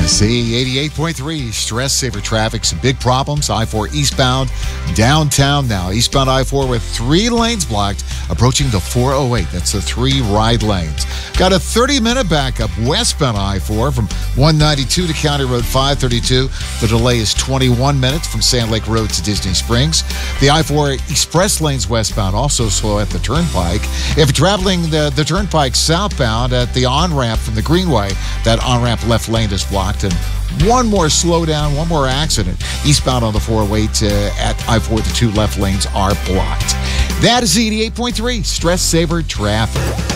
See, 88.3, stress saver traffic, some big problems. I-4 eastbound, downtown now. Eastbound I-4 with 3 lanes blocked, approaching the 408. That's the 3 ride lanes. Got a 30-minute backup westbound I-4 from 192 to County Road 532. The delay is 21 minutes from Sand Lake Road to Disney Springs. The I-4 express lanes westbound also slow at the Turnpike. If you're traveling the Turnpike southbound at the on-ramp from the Greenway, that on-ramp left lane is blocked. And one more slowdown, one more accident. Eastbound on the 408 at I-4, the 2 left lanes are blocked. That is 88.3 stress saver traffic.